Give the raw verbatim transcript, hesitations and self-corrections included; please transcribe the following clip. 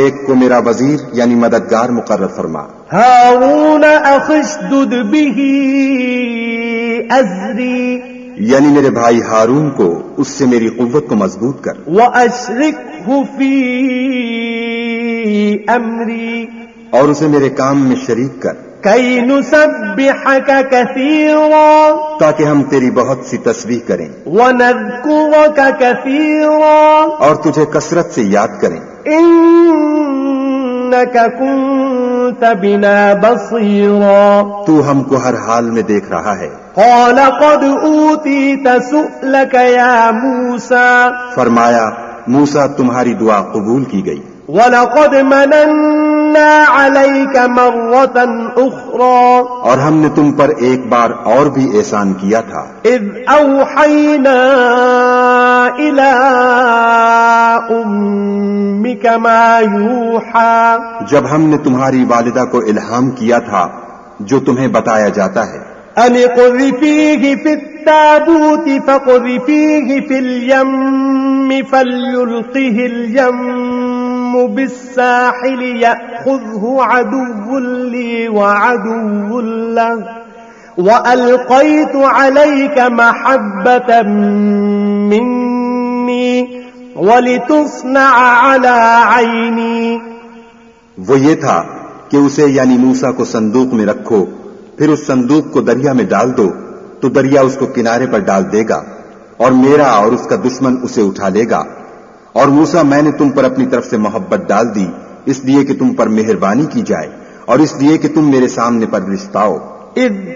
ایک کو میرا وزیر یعنی مددگار مقرر فرما. هارون أخي اشدد به أزري یعنی میرے بھائی ہارون کو اس سے میری قوت کو مضبوط کر. وأشركه في أمري اور اسے میرے کام میں شریک کر. كي نسبحك كثيرا تاکہ ہم تیری بہت سی تسبیح کریں ونذكرك كثيرا اور تجھے کثرت سے یاد کریں. إنك كنت بنا بصيرا تو ہم کو ہر حال میں دیکھ رہا ہے. قال قد أوتيت سؤلك يا موسى فرمایا موسیٰ تمہاری دعا قبول کی گئی. وَلَقَدْ مَنَنَّا عَلَيْكَ مَرَّةً أُخْرَى اور ہم نے تم پر ایک بار اور بھی احسان کیا تھا. إِذْ أَوْحَيْنَا إِلَىٰ أُمِّكَ مَا يُوحَىٰ جب ہم نے تمہاری والدہ کو الہام کیا تھا جو تمہیں بتایا جاتا ہے. أَنِ اقْذِفِيهِ فِي التَّابُوتِ فَاقْذِفِيهِ فِي الْيَمِّ فَلْيُلْقِهِ الْيَمُّ بالساحل يأخذه عدو لي وعدو له وألقيت عليك محبة مني ولتصنع على عيني. وہ یہ تھا کہ اسے یعنی موسیٰ کو صندوق میں رکھو، پھر اس صندوق کو دریا میں ڈال دو تو دریا اس کو کنارے پر ڈال دے گا اور میرا اور اس کا دشمن اسے اٹھا لے گا. اور موسیٰ میں نے تم پر اپنی طرف سے محبت ڈال دی اس لیے کہ تم پر مہربانی کی جائے اور اس لیے کہ تم میرے سامنے پرورش پاؤ. اذ